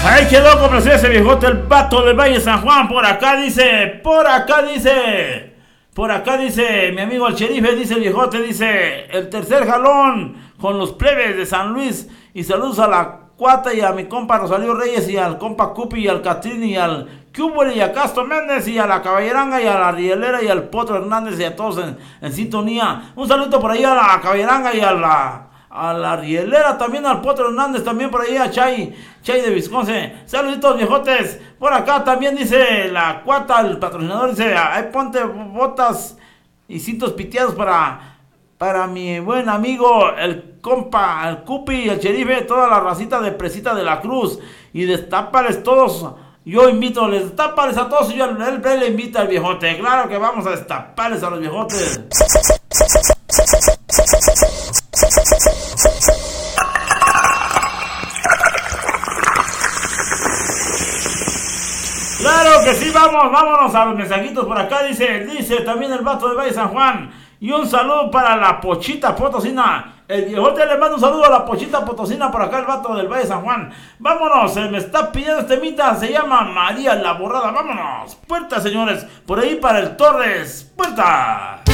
Ay, quedó complacido ese viejote, el vato del Valle San Juan. Por acá dice, mi amigo el sherife, dice el viejote, dice, el tercer jalón con los plebes de San Luis. Y saludos a la Cuata y a mi compa Rosalío Reyes y al compa Cupi y al Catrín y al Cúbol y a Castro Méndez y a la Caballeranga y a la Rielera y al Potro Hernández y a todos en sintonía. Un saludo por ahí a la Caballeranga y a la Rielera, también al Potro Hernández, también por ahí a Chay de Visconce. Saluditos viejotes. Por acá también dice la Cuata, el patrocinador, dice, ahí ponte botas y cintos piteados para mi buen amigo, el compa, el Cupi, el sherife, toda la racita de Presita de la Cruz. Y destápales todos. Yo invito, les destapales a todos y él le invita al viejote. Claro que vamos a destaparles a los viejotes. Claro que sí, vámonos a los mensajitos por acá. Dice también el vato de Valle San Juan. Y un saludo para la Pochita Potosina. El viejote le manda un saludo a la Pochita Potosina por acá, el vato del Valle San Juan. Vámonos, se me está pidiendo este mita, se llama María la Borrada. Vámonos, puerta señores, por ahí para el Torres, puerta.